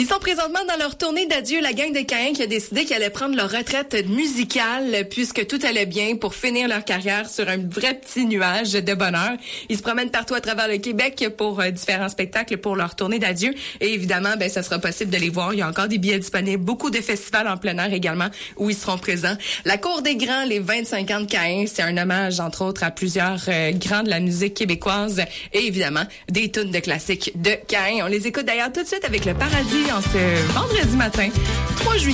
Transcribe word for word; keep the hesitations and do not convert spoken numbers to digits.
Ils sont présentement dans leur tournée d'adieu, la gang de Caen qui a décidé qu'ils allaient prendre leur retraite musicale puisque tout allait bien pour finir leur carrière sur un vrai petit nuage de bonheur. Ils se promènent partout à travers le Québec pour euh, différents spectacles pour leur tournée d'adieu. Et évidemment, ben ça sera possible de les voir. Il y a encore des billets disponibles, beaucoup de festivals en plein air également où ils seront présents. La Cour des Grands, les vingt-cinq ans de Caen, c'est un hommage entre autres à plusieurs euh, grands de la musique québécoise et évidemment des tunes de classiques de Caen. On les écoute d'ailleurs tout de suite avec Le Paradis en ce vendredi matin, trois juillet.